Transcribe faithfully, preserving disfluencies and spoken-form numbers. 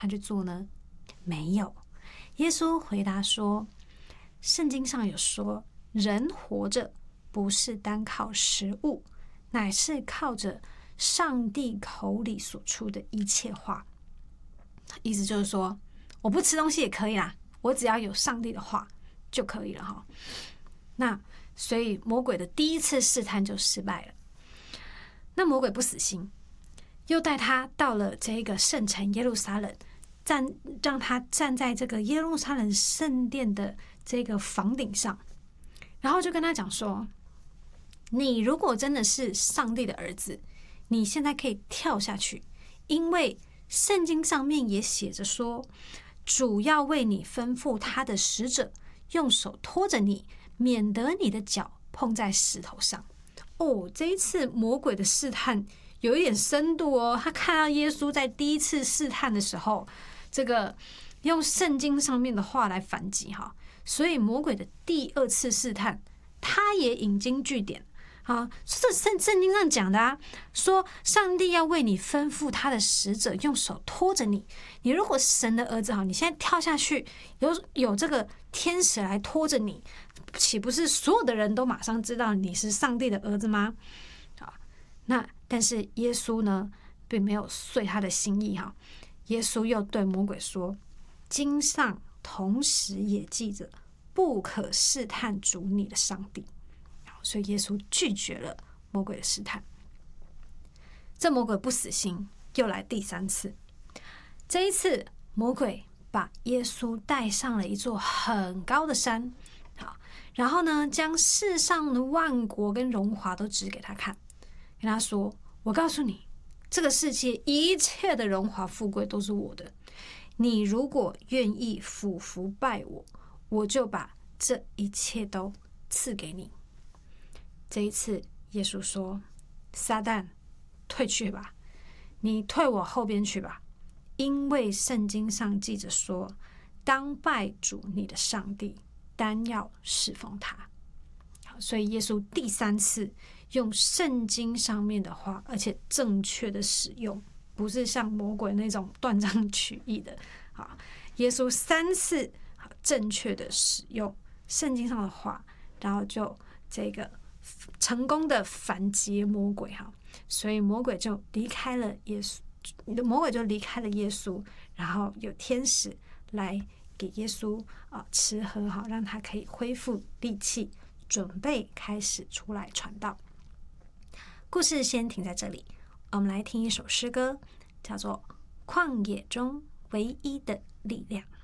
他去做呢？没有。耶稣回答说，圣经上有说，人活着不是单靠食物，乃是靠着上帝口里所出的一切话。意思就是说，我不吃东西也可以啦，我只要有上帝的话就可以了哈。那所以魔鬼的第一次试探就失败了。那魔鬼不死心，又带他到了这个圣城耶路撒冷，站让他站在这个耶路撒冷圣殿的这个房顶上，然后就跟他讲说，你如果真的是上帝的儿子，你现在可以跳下去，因为圣经上面也写着说，主要为你吩咐他的使者，用手托着你，免得你的脚碰在石头上。哦，这一次魔鬼的试探有一点深度哦。他看到耶稣在第一次试探的时候，这个用圣经上面的话来反击哈，所以魔鬼的第二次试探，他也引经据典。啊，这圣圣经上讲的啊，说上帝要为你吩咐他的使者，用手托着你。你如果是神的儿子，哈，你现在跳下去，有有这个天使来托着你，岂不是所有的人都马上知道你是上帝的儿子吗？啊，那但是耶稣呢，并没有遂他的心意哈。耶稣又对魔鬼说：“经上同时也记着，不可试探主你的上帝。”所以耶稣拒绝了魔鬼的试探。这魔鬼不死心，又来第三次。这一次，魔鬼把耶稣带上了一座很高的山，好，然后呢，将世上的万国跟荣华都指给他看，跟他说：“我告诉你，这个世界一切的荣华富贵都是我的。你如果愿意俯伏拜我，我就把这一切都赐给你。”这一次，耶稣说：“撒旦，退去吧，你退我后边去吧，因为圣经上记着说，当拜主你的上帝，单要侍奉他。”好，所以耶稣第三次用圣经上面的话，而且正确的使用，不是像魔鬼那种断章取义的。好，耶稣三次正确的使用圣经上的话，然后就这个成功的反击魔鬼哈，所以魔鬼就离开了耶稣，魔鬼就离开了耶稣，然后有天使来给耶稣啊吃喝哈，让他可以恢复力气，准备开始出来传道。故事先停在这里，我们来听一首诗歌，叫做《旷野中唯一的力量》。